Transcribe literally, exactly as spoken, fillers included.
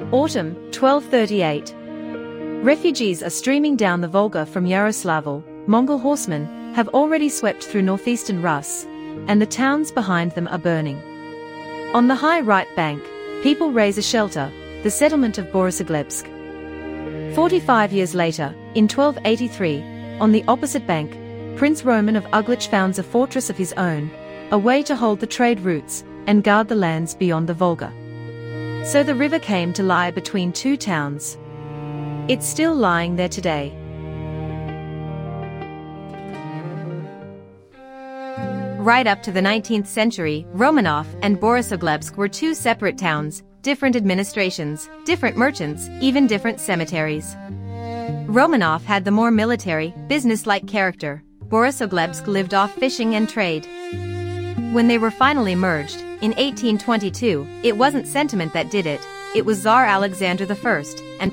Autumn, twelve thirty-eight. Refugees are streaming down the Volga from Yaroslavl. Mongol horsemen have already swept through northeastern Rus, and the towns behind them are burning. On the high right bank, people raise a shelter, the settlement of Borisoglebsk. Forty-five years later, in twelve eighty-three, on the opposite bank, Prince Roman of Uglich founds a fortress of his own, a way to hold the trade routes and guard the lands beyond the Volga. So the river came to lie between two towns. It's still lying there today. Right up to the nineteenth century, Romanov and Borisoglebsk were two separate towns, different administrations, different merchants, even different cemeteries. Romanov had the more military, business-like character. Borisoglebsk lived off fishing and trade. When they were finally merged, in eighteen twenty-two, it wasn't sentiment that did it, it was Tsar Alexander the First and